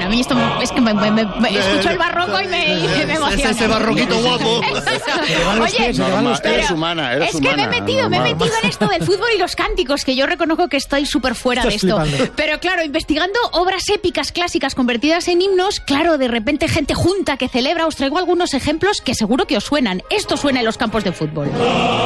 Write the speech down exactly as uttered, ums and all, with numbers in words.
Bueno, a mí esto es que me, me, me, me escucho el barroco y me, y me emociona. Es ese barroquito guapo. Oye, Norma, pero eres humana, eres es que humana, me he metido, me he Norma. metido en esto del fútbol y los cánticos, que yo reconozco que estoy súper fuera de Estás esto. flipando. Pero claro, investigando obras épicas clásicas convertidas en himnos, claro, de repente gente junta que celebra, os traigo algunos ejemplos que seguro que os suenan. Esto suena en los campos de fútbol.